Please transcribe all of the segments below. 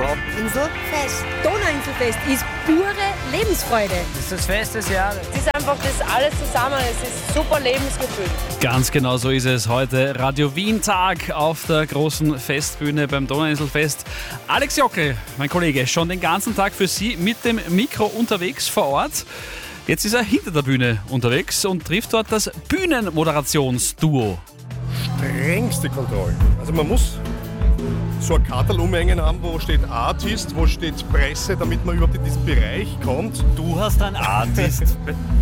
Donauinselfest. Donauinselfest ist pure Lebensfreude. Das ist das Fest des Jahres. Es ist einfach das alles zusammen, es ist super Lebensgefühl. Ganz genau so ist es heute. Radio Wien Tag auf der großen Festbühne beim Donauinselfest. Alex Jockel, mein Kollege, schon den ganzen Tag für Sie mit dem Mikro unterwegs vor Ort. Jetzt ist er hinter der Bühne unterwegs und trifft dort das Bühnenmoderationsduo. Strengste Kontrolle. Also man muss so ein Kartel umhängen haben, wo steht Artist, wo steht Presse, damit man überhaupt in diesen Bereich kommt. Du hast ein Artist.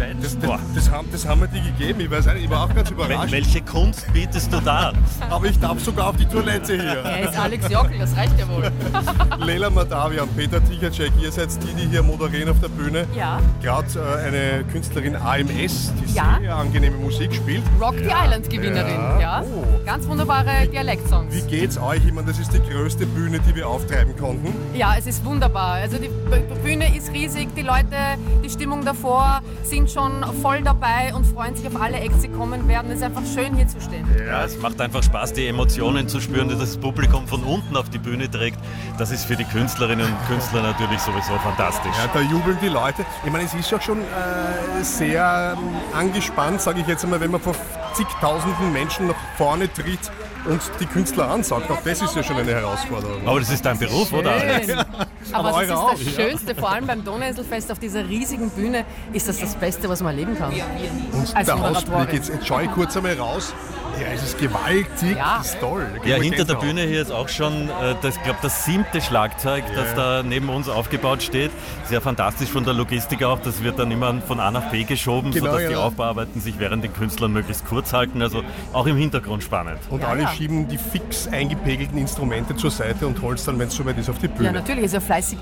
Das haben wir dir gegeben. Ich weiß nicht, ich war auch ganz überrascht. Welche Kunst bietest du da? Aber ich darf sogar auf die Toilette hier. Er ist Alex Jockel, das reicht ja wohl. Leila Madawian, Peter Tichatschek, ihr seid die hier moderieren auf der Bühne. Ja. Gerade eine Künstlerin AMS, die Ja. sehr angenehme Musik spielt. Rock the Island-Gewinnerin, ja. Oh. Ganz wunderbare Dialektsongs. Wie geht's euch? Ich meine, das ist die größte Bühne, die wir auftreiben konnten. Ja, es ist wunderbar. Also die Bühne ist riesig, die Leute, die Stimmung davor sind schon voll dabei und freuen sich auf alle Acts, die kommen werden. Es ist einfach schön, hier zu stehen. Ja, es macht einfach Spaß, die Emotionen zu spüren, die das Publikum von unten auf die Bühne trägt. Das ist für die Künstlerinnen und Künstler natürlich sowieso fantastisch. Ja, da jubeln die Leute. Ich meine, es ist ja schon sehr angespannt, sage ich jetzt einmal, wenn man vor zigtausenden Menschen nach vorne tritt und die Künstler ansagt. Auch das ist ja schon eine Herausforderung. Aber das ist dein Beruf, oder? Alex? Schön. Aber Aber das ist eure das auch, ja. Schönste, vor allem beim Donauinselfest auf dieser riesigen Bühne, ist das Beste, was man erleben kann. Und als der Moderatorin. Ausblick, jetzt schaue ich kurz einmal raus. Ja, es ist gewaltig, Ja. das ist toll. Da geht Ja, man hinter der Gänsehaut. Bühne hier ist auch schon, das 7. Schlagzeug, das da neben uns aufgebaut steht. Sehr fantastisch von der Logistik auch. Das wird dann immer von A nach B geschoben, Genau, sodass die ja. Aufbauarbeiten sich während den Künstlern möglichst kurz halten. Also auch im Hintergrund spannend. Und Ja, alle ja. schieben die fix eingepegelten Instrumente zur Seite und holen es dann, wenn es soweit ist, auf die Bühne. Ja, natürlich ist ja fleißig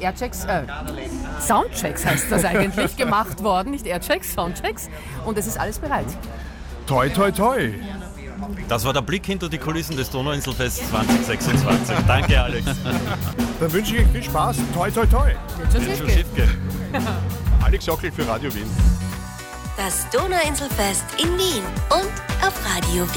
Soundchecks heißt das eigentlich, gemacht worden. Nicht Airchecks, Soundchecks. Und es ist alles bereit. Toi, toi, toi. Das war der Blick hinter die Kulissen des Donauinselfest 2026. Danke, Alex. Dann wünsche ich euch viel Spaß. Toi, toi, toi. Wird schon schief gehen. Alex Jockel für Radio Wien. Das Donauinselfest in Wien und auf Radio Wien.